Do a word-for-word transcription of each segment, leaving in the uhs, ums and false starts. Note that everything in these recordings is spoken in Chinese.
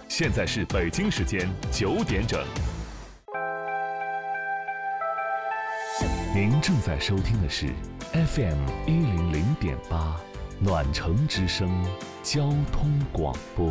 现在是北京时间九点整。您正在收听的是 F M 一零零点八暖城之声交通广播。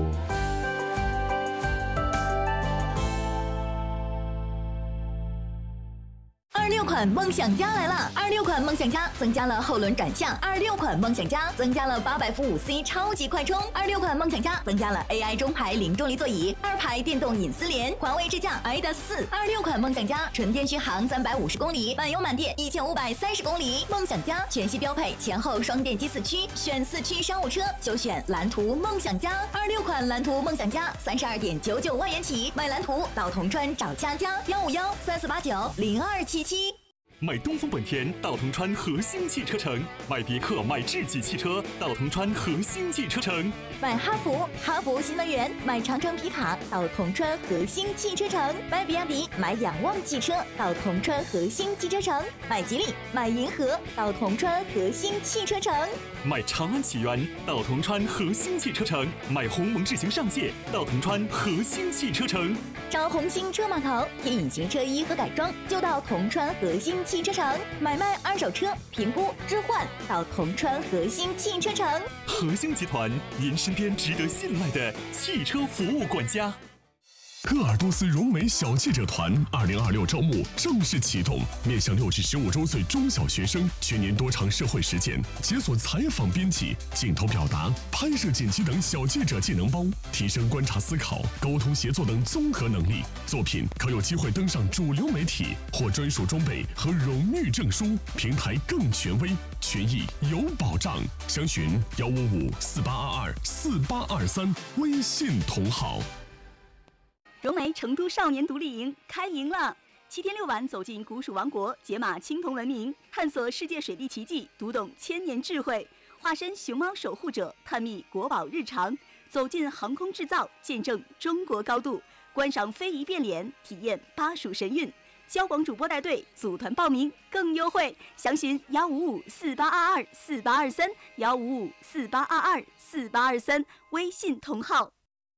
二六款梦想家来了！二六款梦想家增加了后轮转向，二六款梦想家增加了八百伏五 C 超级快充，二六款梦想家增加了 A I 中排零重力座椅，二排电动隐私联，环卫支架 I D A S 四。二六款梦想家纯电续航三百五十公里，满油满电一千五百三十公里。梦想家全系标配前后双电机四驱，选四驱商务车就选蓝图梦想家。二六款蓝图梦想家三十二点九九万元起，买蓝图到铜川找佳佳，幺五幺三四八九零二七七。 买东风本田到铜川和兴汽车城，买别克买智己汽车到铜川和兴汽车城， 买哈弗哈弗新能源，买长城皮卡到铜川和兴汽车城，买比亚迪买仰望汽车到铜川和兴汽车城，买吉利买银河到铜川和兴汽车城， 买长安启源到铜川和兴汽车城，买鸿蒙智行上界到铜川和兴汽车城。 找红星车码头贴隐形车衣和改装就到铜川和兴汽车城，买卖二手车评估置换到铜川和兴汽车城。 和兴集团，您身边值得信赖的汽车服务管家。 鄂尔多斯融美小记者团二零二六招募正式启动，面向六至十五周岁中小学生，全年多场社会实践，解锁采访编辑、镜头表达、拍摄剪辑等小记者技能包，提升观察思考、沟通协作等综合能力。作品可有机会登上主流媒体，获专属装备和荣誉证书，平台更权威，权益有保障。详询幺五五四八二二四八二三，微信同号。 融媒成都少年独立营开营了！七天六晚走进古蜀王国，解码青铜文明，探索世界水利奇迹，读懂千年智慧，化身熊猫守护者，探秘国宝日常，走进航空制造，见证中国高度，观赏非遗变脸，体验巴蜀神韵。交广主播带队，组团报名更优惠，详询幺五五四八二二四八二三幺五五四八二二四八二三，微信同号。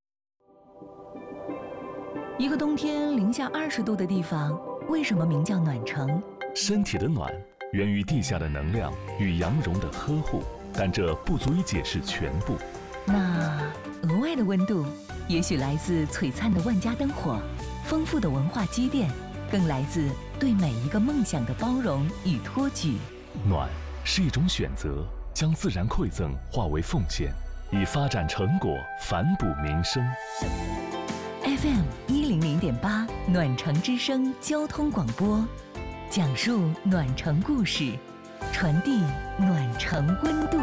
一个冬天零下二十度的地方，为什么名叫暖城？ 身体的暖源于地下的能量与羊绒的呵护，但这不足以解释全部。 那额外的温度，也许来自璀璨的万家灯火，丰富的文化积淀，更来自对每一个梦想的包容与托举。 暖是一种选择，将自然馈赠化为奉献，以发展成果反哺民生。 F M 一零零点八暖城之声交通广播，讲述暖城故事，传递暖城温度。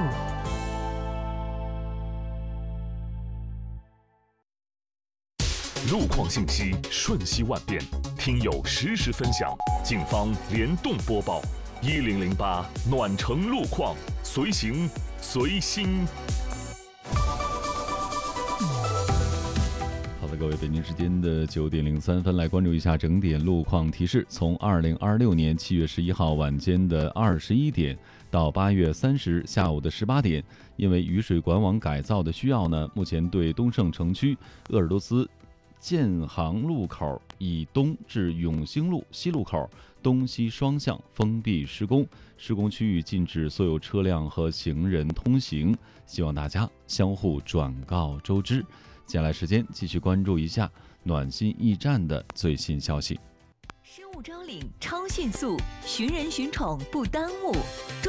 路况信息瞬息万变，听友实时分享，警方联动播报。一零零八暖城路况，随行随心。 各位，北京时间的九点零三分，来关注一下整点路况提示。从二零二六年七月十一号晚间的二十一点到八月三十日下午的十八点，因为雨水管网改造的需要呢，目前对东胜城区鄂尔多斯建行路口以东至永兴路西路口东西双向封闭施工，施工区域禁止所有车辆和行人通行，希望大家相互转告周知。接下来时间继续关注一下暖心驿站的最新消息。 失物招领超迅速，寻人寻宠不耽误。